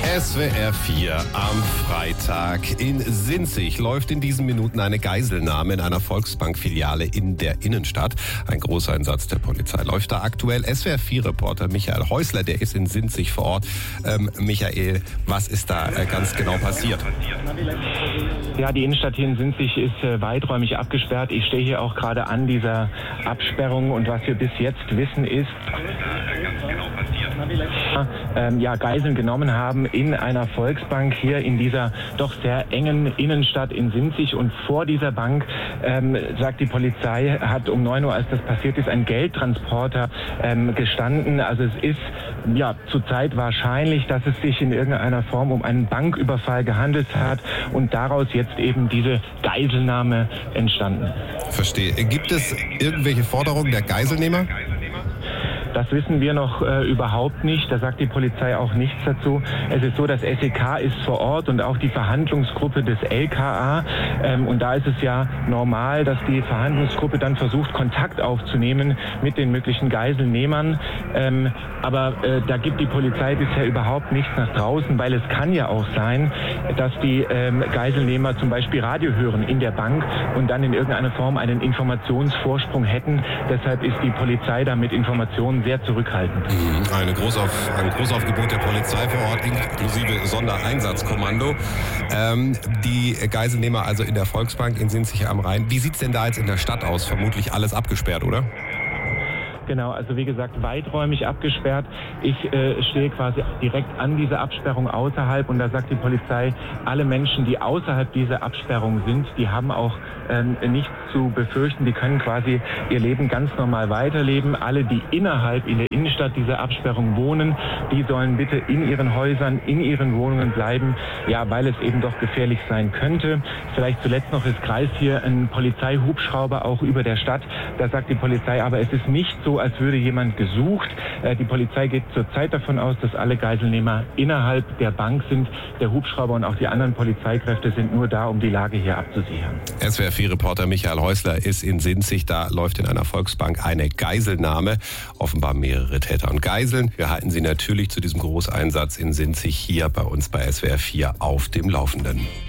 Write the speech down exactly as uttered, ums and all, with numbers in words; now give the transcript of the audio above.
S W R vier am Freitag. In Sinzig läuft in diesen Minuten eine Geiselnahme in einer Volksbank-Filiale in der Innenstadt. Ein Großeinsatz der Polizei läuft da aktuell. S W R vier-Reporter Michael Häusler, der ist in Sinzig vor Ort. Ähm, Michael, was ist da äh, ganz genau passiert? Ja, die Innenstadt hier in Sinzig ist äh, weiträumig abgesperrt. Ich stehe hier auch gerade an dieser Absperrung und was wir bis jetzt wissen ist, ähm, ja, Geiseln genommen haben in einer Volksbank hier in dieser doch sehr engen Innenstadt in Sinzig. Und vor dieser Bank, ähm, sagt die Polizei, hat um neun Uhr, als das passiert ist, ein Geldtransporter ähm, gestanden. Also es ist ja zurzeit wahrscheinlich, dass es sich in irgendeiner Form um einen Banküberfall gehandelt hat und daraus jetzt eben diese Geiselnahme entstanden. Verstehe. Gibt es irgendwelche Forderungen der Geiselnehmer? Das wissen wir noch äh, überhaupt nicht. Da sagt die Polizei auch nichts dazu. Es ist so, das S E K ist vor Ort und auch die Verhandlungsgruppe des L K A. Ähm, und da ist es ja normal, dass die Verhandlungsgruppe dann versucht, Kontakt aufzunehmen mit den möglichen Geiselnehmern. Ähm, aber äh, da gibt die Polizei bisher überhaupt nichts nach draußen, weil es kann ja auch sein, dass die ähm, Geiselnehmer zum Beispiel Radio hören in der Bank und dann in irgendeiner Form einen Informationsvorsprung hätten. Deshalb ist die Polizei da mit Informationen sehr zurückhaltend. Eine Großauf, ein Großaufgebot der Polizei vor Ort, inklusive Sondereinsatzkommando. Ähm, die Geiselnehmer also in der Volksbank in Sinzig am Rhein. Wie sieht's denn da jetzt in der Stadt aus? Vermutlich alles abgesperrt, oder? Genau, also wie gesagt, weiträumig abgesperrt. Ich äh, stehe quasi direkt an dieser Absperrung außerhalb und da sagt die Polizei, alle Menschen, die außerhalb dieser Absperrung sind, die haben auch ähm, nichts zu befürchten. Die können quasi ihr Leben ganz normal weiterleben. Alle, die innerhalb in der Innenstadt dieser Absperrung wohnen, die sollen bitte in ihren Häusern, in ihren Wohnungen bleiben, ja, weil es eben doch gefährlich sein könnte. Vielleicht zuletzt noch, es kreist hier ein Polizeihubschrauber auch über der Stadt. Da sagt die Polizei, aber es ist nicht so, als würde jemand gesucht. Die Polizei geht zurzeit davon aus, dass alle Geiselnehmer innerhalb der Bank sind. Der Hubschrauber und auch die anderen Polizeikräfte sind nur da, um die Lage hier abzusichern. S W R vier-Reporter Michael Häusler ist in Sinzig. Da läuft in einer Volksbank eine Geiselnahme. Offenbar mehrere Täter und Geiseln. Wir halten Sie natürlich zu diesem Großeinsatz in Sinzig hier bei uns bei S W R vier auf dem Laufenden.